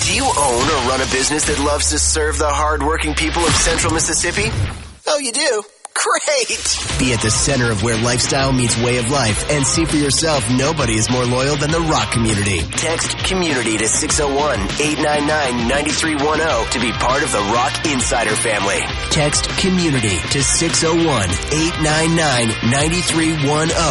Do you own or run a business that loves to serve the hardworking people of Central Mississippi? Oh, you do? Great! Be at the center of where lifestyle meets way of life and see for yourself nobody is more loyal than the Rock community. Text community to 601-899-9310 to be part of the Rock Insider family. Text community to 601-899-9310.